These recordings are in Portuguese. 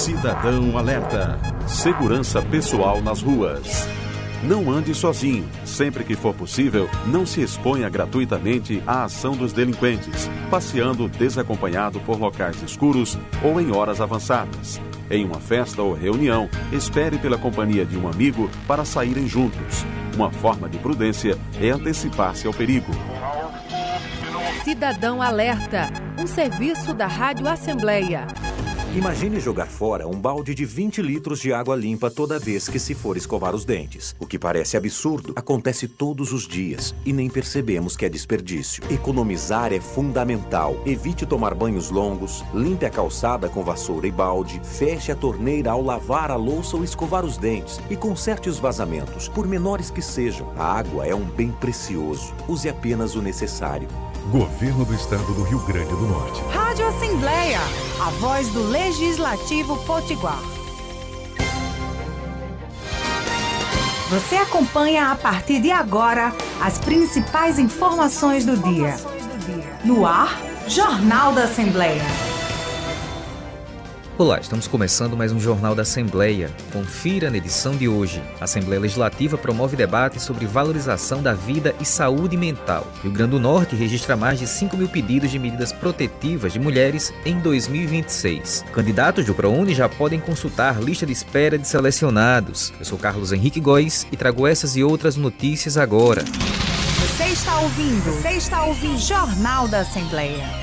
Cidadão Alerta. Segurança pessoal nas ruas. Não ande sozinho. Sempre que for possível, não se exponha gratuitamente à ação dos delinquentes, passeando desacompanhado por locais escuros ou em horas avançadas. Em uma festa ou reunião, espere pela companhia de um amigo para saírem juntos. Uma forma de prudência é antecipar-se ao perigo. Cidadão Alerta, um serviço da Rádio Assembleia. Imagine jogar fora um balde de 20 litros de água limpa toda vez que se for escovar os dentes. O que parece absurdo, acontece todos os dias e nem percebemos que é desperdício. Economizar é fundamental. Evite tomar banhos longos, limpe a calçada com vassoura e balde, feche a torneira ao lavar a louça ou escovar os dentes e conserte os vazamentos, por menores que sejam. A água é um bem precioso. Use apenas o necessário. Governo do Estado do Rio Grande do Norte. Rádio Assembleia, a voz do Legislativo Potiguar. Você acompanha a partir de agora as principais informações do dia. No ar, Jornal da Assembleia. Olá, estamos começando mais um Jornal da Assembleia. Confira na edição de hoje. A Assembleia Legislativa promove debate sobre valorização da vida e saúde mental. Rio Grande do Norte registra mais de 5 mil pedidos de medidas protetivas de mulheres em 2026. Candidatos do ProUni já podem consultar lista de espera de selecionados. Eu sou Carlos Henrique Góes e trago essas e outras notícias agora. Você está ouvindo Jornal da Assembleia.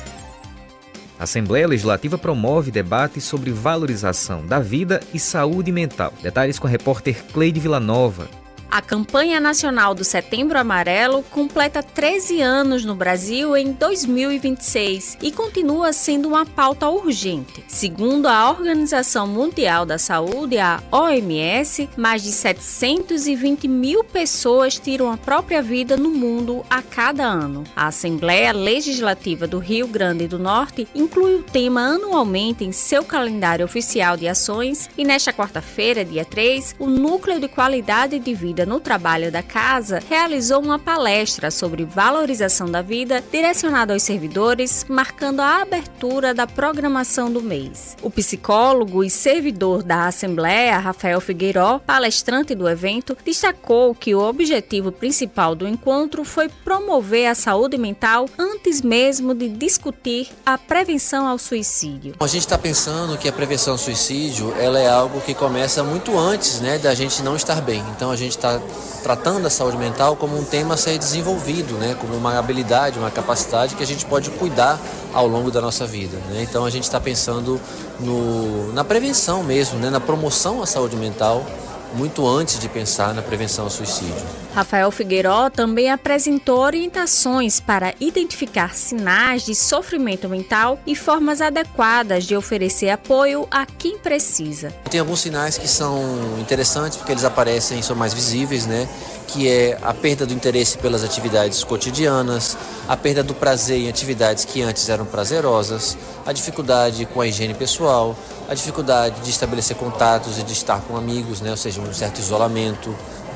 A Assembleia Legislativa promove debate sobre valorização da vida e saúde mental. Detalhes com a repórter Cleide Villanova. A campanha nacional do Setembro Amarelo completa 13 anos no Brasil em 2026 e continua sendo uma pauta urgente. Segundo a Organização Mundial da Saúde, a OMS, mais de 720 mil pessoas tiram a própria vida no mundo a cada ano. A Assembleia Legislativa do Rio Grande do Norte inclui o tema anualmente em seu calendário oficial de ações e nesta quarta-feira, dia 3, o Núcleo de Qualidade de Vida no Trabalho da Casa realizou uma palestra sobre valorização da vida direcionada aos servidores, marcando a abertura da programação do mês. O psicólogo e servidor da Assembleia, Rafael Figueiró, palestrante do evento, destacou que o objetivo principal do encontro foi promover a saúde mental antes mesmo de discutir a prevenção ao suicídio. A gente está pensando que a prevenção ao suicídio ela é algo que começa muito antes, da gente não estar bem. Então a gente está tratando a saúde mental como um tema a ser desenvolvido, como uma habilidade, uma capacidade que a gente pode cuidar ao longo da nossa vida. Então a gente está pensando na prevenção mesmo, na promoção à saúde mental, muito antes de pensar na prevenção ao suicídio. Rafael Figueiró também apresentou orientações para identificar sinais de sofrimento mental e formas adequadas de oferecer apoio a quem precisa. Tem alguns sinais que são interessantes porque eles aparecem e são mais visíveis, que é a perda do interesse pelas atividades cotidianas, a perda do prazer em atividades que antes eram prazerosas, a dificuldade com a higiene pessoal, a dificuldade de estabelecer contatos e de estar com amigos, ou seja, um certo isolamento.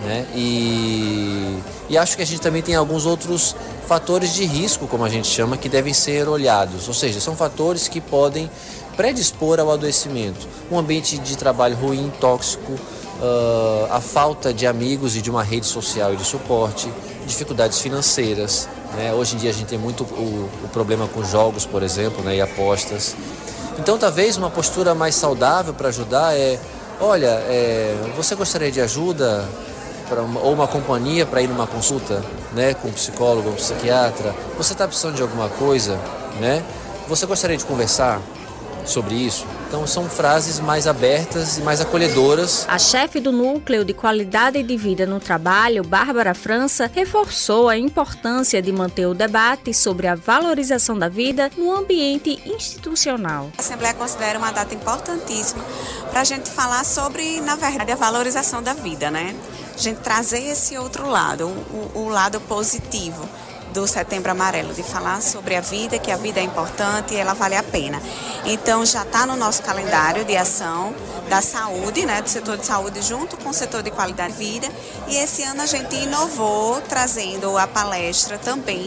E acho que a gente também tem alguns outros fatores de risco, como a gente chama, que devem ser olhados. Ou seja, são fatores que podem predispor ao adoecimento. Um ambiente de trabalho ruim, tóxico, a falta de amigos e de uma rede social e de suporte, dificuldades financeiras. Hoje em dia a gente tem muito o problema com jogos, por exemplo, e apostas. Então talvez uma postura mais saudável para ajudar você gostaria de ajuda ou uma companhia para ir numa consulta, com um psicólogo ou um psiquiatra? Você está precisando de alguma coisa, Você gostaria de conversar sobre isso? Então são frases mais abertas e mais acolhedoras. A chefe do Núcleo de Qualidade de Vida no Trabalho, Bárbara França, reforçou a importância de manter o debate sobre a valorização da vida no ambiente institucional. A Assembleia considera uma data importantíssima para a gente falar sobre, na verdade, a valorização da vida, A gente trazer esse outro lado, o lado positivo do Setembro Amarelo, de falar sobre a vida, que a vida é importante e ela vale a pena. Então já está no nosso calendário de ação da saúde, do setor de saúde junto com o setor de qualidade de vida, e esse ano a gente inovou trazendo a palestra também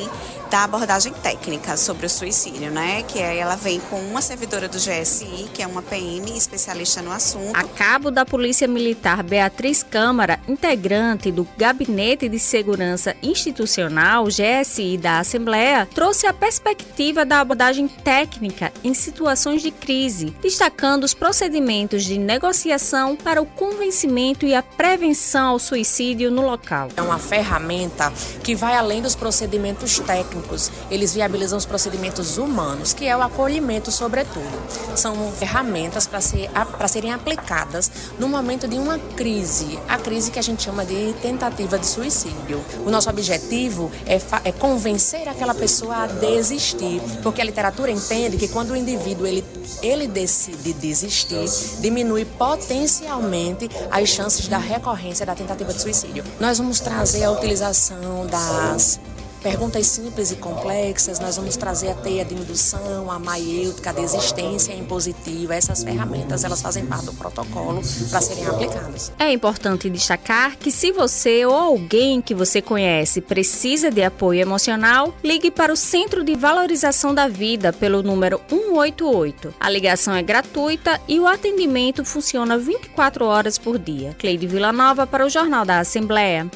da abordagem técnica sobre o suicídio, né? Que ela vem com uma servidora do GSI, que é uma PM especialista no assunto. A cabo da Polícia Militar Beatriz Câmara, integrante do Gabinete de Segurança Institucional, GSI da Assembleia, trouxe a perspectiva da abordagem técnica em situações de crise, destacando os procedimentos de negociação para o convencimento e a prevenção ao suicídio no local. É uma ferramenta que vai além dos procedimentos técnicos. Eles viabilizam os procedimentos humanos, que é o acolhimento, sobretudo. São ferramentas para serem aplicadas no momento de uma crise, a crise que a gente chama de tentativa de suicídio. O nosso objetivo é convencer aquela pessoa a desistir, porque a literatura entende que quando o indivíduo ele decide desistir, diminui potencialmente as chances da recorrência da tentativa de suicídio. Nós vamos trazer a utilização das perguntas simples e complexas, nós vamos trazer a teia de indução, a maiêutica, a desistência impositiva. Essas ferramentas, elas fazem parte do protocolo para serem aplicadas. É importante destacar que se você ou alguém que você conhece precisa de apoio emocional, ligue para o Centro de Valorização da Vida pelo número 188. A ligação é gratuita e o atendimento funciona 24 horas por dia. Cleide Villanova para o Jornal da Assembleia.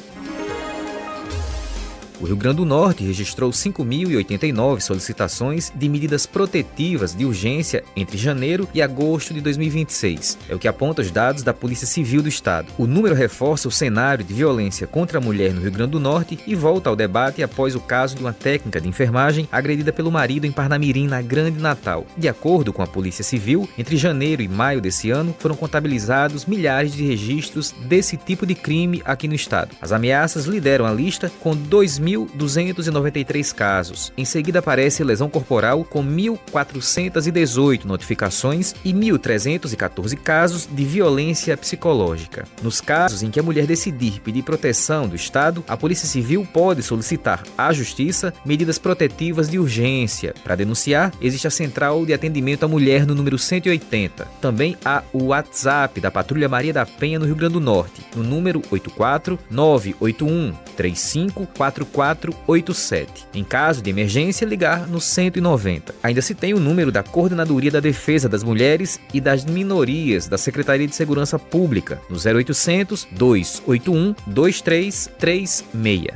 O Rio Grande do Norte registrou 5.089 solicitações de medidas protetivas de urgência entre janeiro e agosto de 2026. É o que aponta os dados da Polícia Civil do Estado. O número reforça o cenário de violência contra a mulher no Rio Grande do Norte e volta ao debate após o caso de uma técnica de enfermagem agredida pelo marido em Parnamirim, na Grande Natal. De acordo com a Polícia Civil, entre janeiro e maio desse ano, foram contabilizados milhares de registros desse tipo de crime aqui no estado. As ameaças lideram a lista com 2.293 casos. Em seguida aparece lesão corporal com 1.418 notificações e 1.314 casos de violência psicológica. Nos casos em que a mulher decidir pedir proteção do Estado, a Polícia Civil pode solicitar à Justiça medidas protetivas de urgência. Para denunciar, existe a Central de Atendimento à Mulher no número 180. Também há o WhatsApp da Patrulha Maria da Penha no Rio Grande do Norte, no número 84 981 35 4487. Em caso de emergência, ligar no 190. Ainda se tem o número da Coordenadoria da Defesa das Mulheres e das Minorias da Secretaria de Segurança Pública, no 0800 281 2336.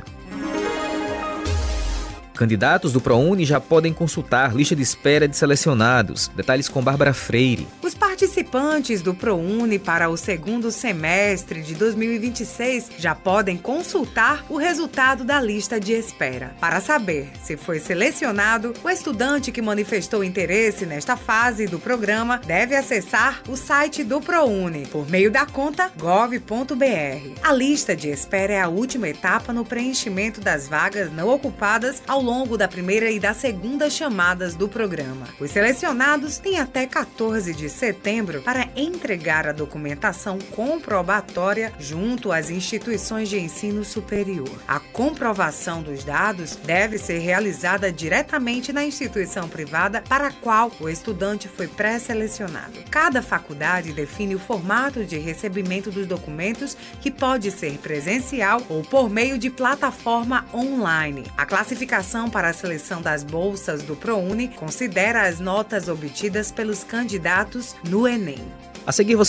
Candidatos do ProUni já podem consultar lista de espera de selecionados. Detalhes com Bárbara Freire. Os participantes do ProUni para o segundo semestre de 2026 já podem consultar o resultado da lista de espera. Para saber se foi selecionado, o estudante que manifestou interesse nesta fase do programa deve acessar o site do ProUni por meio da conta gov.br. A lista de espera é a última etapa no preenchimento das vagas não ocupadas ao longo da primeira e da segunda chamadas do programa. Os selecionados têm até 14 de setembro para entregar a documentação comprobatória junto às instituições de ensino superior. A comprovação dos dados deve ser realizada diretamente na instituição privada para a qual o estudante foi pré-selecionado. Cada faculdade define o formato de recebimento dos documentos, que pode ser presencial ou por meio de plataforma online. A classificação para a seleção das bolsas do ProUni considera as notas obtidas pelos candidatos no Enem. A seguir, você